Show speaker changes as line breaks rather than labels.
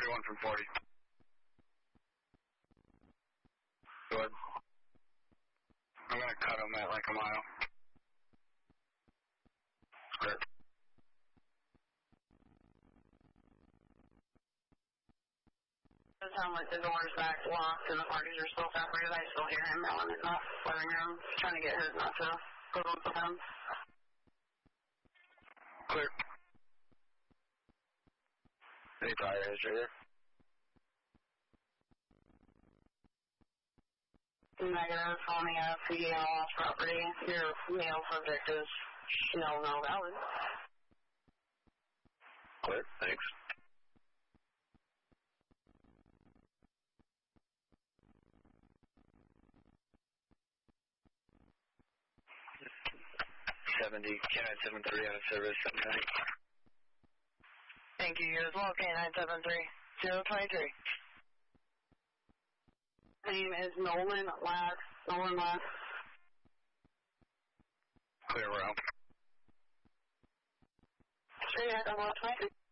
31 from 40. Go ahead. I'm going to cut him at like a mile. Clear.
It sounds like the door's back locked and the parties are still separated. I still hear him yelling in the living room, trying to get his not to go with him.
Clear. Any prior history there?
Negative, phoning a PD on lost property. Your male subject is no valid.
Clear, thanks. K9 73 out of service 79.
Thank you. You as well, K9 73 023. Name is Nolan Lass. Nolan Lass.
Clear, we're out.
Straight ahead, I'm on 23.